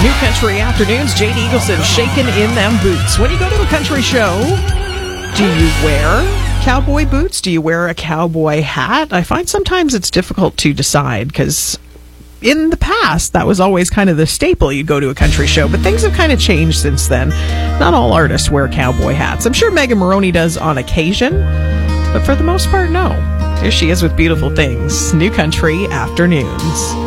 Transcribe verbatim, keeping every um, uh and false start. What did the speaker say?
New Country Afternoons, Jade Eagleson shaking in them boots. When you go to a country show, do you wear cowboy boots? Do you wear a cowboy hat? I find sometimes it's difficult to decide because in the past, that was always kind of the staple. You go to a country show, but things have kind of changed since then. Not all artists wear cowboy hats. I'm sure Megan Moroney does on occasion, but for the most part, no. Here she is with Beautiful Things. New Country Afternoons.